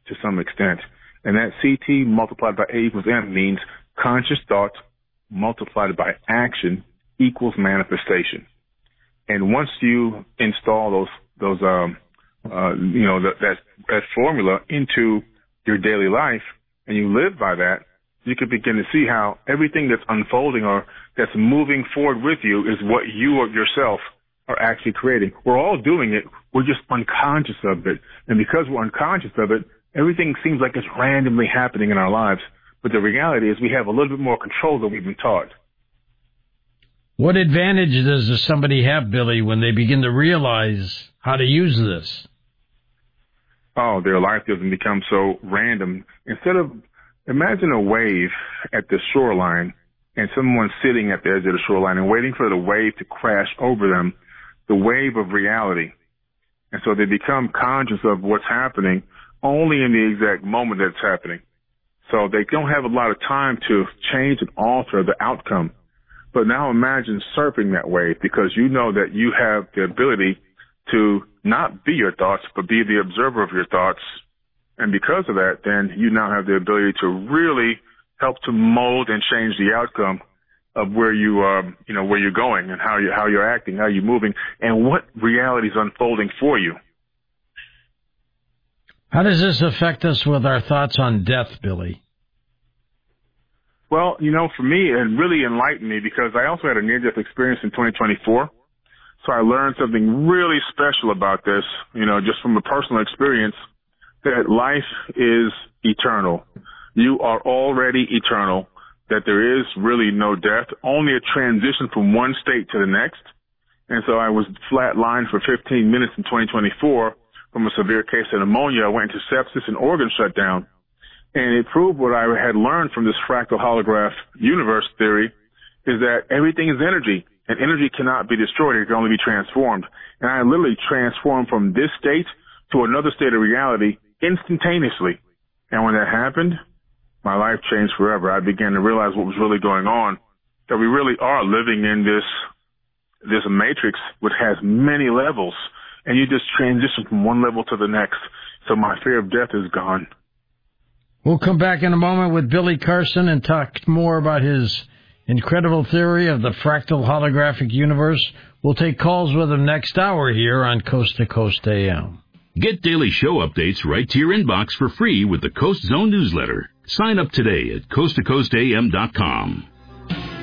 to some extent. And that CT multiplied by A equals M means conscious thoughts multiplied by action equals manifestation. And once you install that formula into your daily life and you live by that, you can begin to see how everything that's unfolding or that's moving forward with you is what you or yourself are actually creating. We're all doing it. We're just unconscious of it. And because we're unconscious of it, everything seems like it's randomly happening in our lives. But the reality is we have a little bit more control than we've been taught. What advantage does somebody have, Billy, when they begin to realize how to use this? Oh, their life doesn't become so random. Imagine a wave at the shoreline and someone sitting at the edge of the shoreline and waiting for the wave to crash over them, the wave of reality. And so they become conscious of what's happening only in the exact moment that's happening. So they don't have a lot of time to change and alter the outcome. But now imagine surfing that wave, because you know that you have the ability to not be your thoughts, but be the observer of your thoughts. And because of that, then you now have the ability to really help to mold and change the outcome of where you where you're going and how you're acting, how you're moving, and what reality is unfolding for you. How does this affect us with our thoughts on death, Billy? Well, for me, it really enlightened me because I also had a near-death experience in 2024. So I learned something really special about this, just from a personal experience, that life is eternal. You are already eternal, that there is really no death, only a transition from one state to the next. And so I was flatlined for 15 minutes in 2024 from a severe case of pneumonia. I went into sepsis and organ shutdown. And it proved what I had learned from this fractal holograph universe theory, is that everything is energy, and energy cannot be destroyed. It can only be transformed. And I literally transformed from this state to another state of reality instantaneously. And when that happened, my life changed forever. I began to realize what was really going on, that we really are living in this matrix which has many levels, and you just transition from one level to the next. So my fear of death is gone. We'll come back in a moment with Billy Carson and talk more about his incredible theory of the fractal holographic universe. We'll take calls with him next hour here on Coast to Coast AM. Get daily show updates right to your inbox for free with the Coast Zone newsletter. Sign up today at coasttocoastam.com.